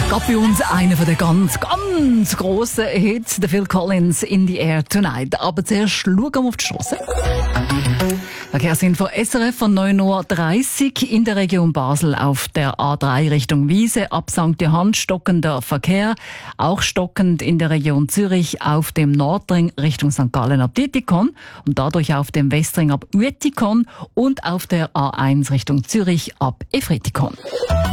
Gab bei uns einer von den ganz grossen Hits, der Phil Collins, In the Air Tonight. Aber zuerst schauen wir auf die Strasse. Verkehrsinfo SRF von 9:30 Uhr in der Region Basel auf der A3 Richtung Wiese. Ab St. Johann stockender Verkehr. Auch stockend in der Region Zürich auf dem Nordring Richtung St. Gallen ab Dietikon und dadurch auf dem Westring ab Uetikon und auf der A1 Richtung Zürich ab Efretikon.